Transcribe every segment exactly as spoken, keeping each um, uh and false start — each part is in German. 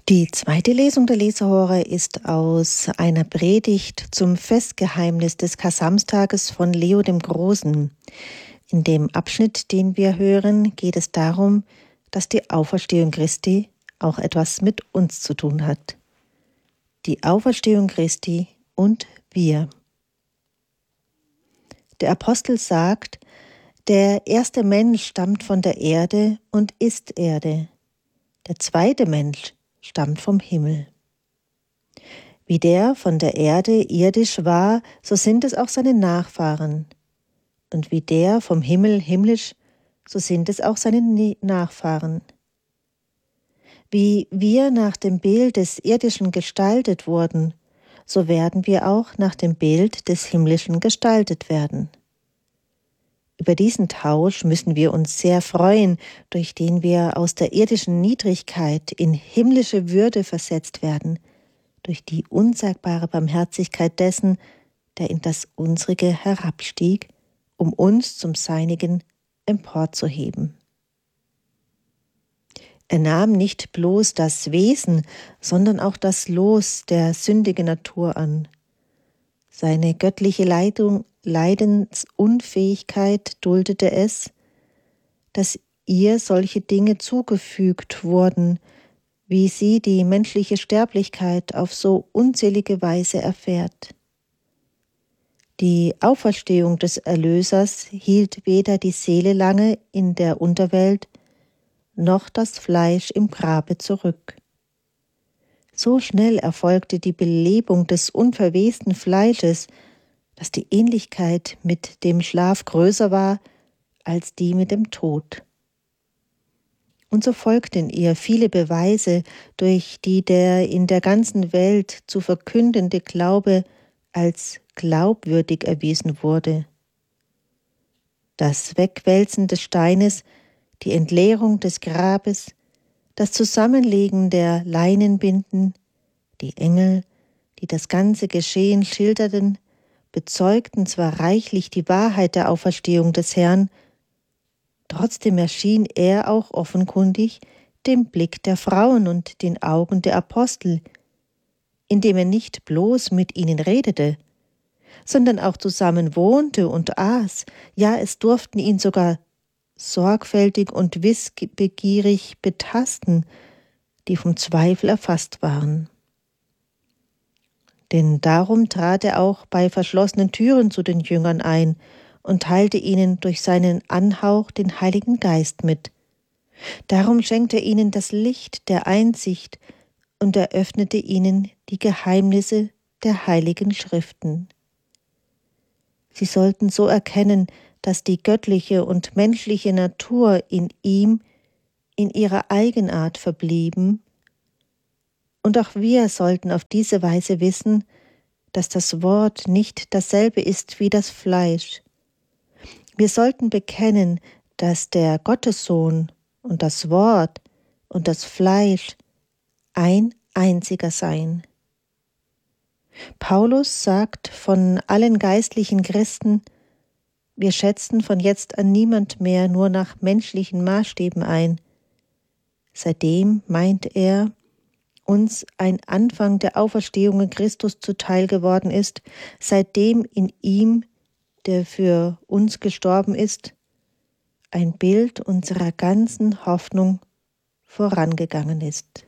Die zweite Lesung der Lesehore ist aus einer Predigt zum Festgeheimnis des Kar-Samstages von Leo dem Großen. In dem Abschnitt, den wir hören, geht es darum, dass die Auferstehung Christi auch etwas mit uns zu tun hat. Die Auferstehung Christi und wir. Der Apostel sagt, der erste Mensch stammt von der Erde und ist Erde. Der zweite Mensch stammt vom Himmel. Wie der von der Erde irdisch war, so sind es auch seine Nachfahren. Und wie der vom Himmel himmlisch, so sind es auch seine Nachfahren. Wie wir nach dem Bild des Irdischen gestaltet wurden, so werden wir auch nach dem Bild des Himmlischen gestaltet werden. Über diesen Tausch müssen wir uns sehr freuen, durch den wir aus der irdischen Niedrigkeit in himmlische Würde versetzt werden, durch die unsagbare Barmherzigkeit dessen, der in das Unsrige herabstieg, um uns zum Seinigen emporzuheben. Er nahm nicht bloß das Wesen, sondern auch das Los der sündigen Natur an. Seine göttliche Leitung Leidensunfähigkeit duldete es, dass ihr solche Dinge zugefügt wurden, wie sie die menschliche Sterblichkeit auf so unzählige Weise erfährt. Die Auferstehung des Erlösers hielt weder die Seele lange in der Unterwelt, noch das Fleisch im Grabe zurück. So schnell erfolgte die Belebung des unverwesten Fleisches, dass die Ähnlichkeit mit dem Schlaf größer war als die mit dem Tod. Und so folgten ihr viele Beweise, durch die der in der ganzen Welt zu verkündende Glaube als glaubwürdig erwiesen wurde. Das Wegwälzen des Steines, die Entleerung des Grabes, das Zusammenlegen der Leinenbinden, die Engel, die das ganze Geschehen schilderten, bezeugten zwar reichlich die Wahrheit der Auferstehung des Herrn, trotzdem erschien er auch offenkundig dem Blick der Frauen und den Augen der Apostel, indem er nicht bloß mit ihnen redete, sondern auch zusammen wohnte und aß, ja, es durften ihn sogar sorgfältig und wissbegierig betasten, die vom Zweifel erfasst waren. Denn darum trat er auch bei verschlossenen Türen zu den Jüngern ein und teilte ihnen durch seinen Anhauch den Heiligen Geist mit. Darum schenkte er ihnen das Licht der Einsicht und eröffnete ihnen die Geheimnisse der Heiligen Schriften. Sie sollten so erkennen, dass die göttliche und menschliche Natur in ihm in ihrer Eigenart verblieben, und auch wir sollten auf diese Weise wissen, dass das Wort nicht dasselbe ist wie das Fleisch. Wir sollten bekennen, dass der Gottessohn und das Wort und das Fleisch ein einziger seien. Paulus sagt von allen geistlichen Christen, wir schätzen von jetzt an niemand mehr nur nach menschlichen Maßstäben ein. Seitdem, meint er, uns ein Anfang der Auferstehung in Christus zuteil geworden ist, seitdem in ihm, der für uns gestorben ist, ein Bild unserer ganzen Hoffnung vorangegangen ist.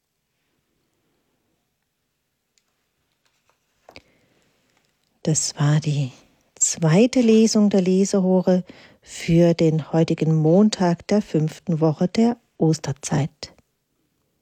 Das war die zweite Lesung der Lesehore für den heutigen Montag der fünften Woche der Osterzeit.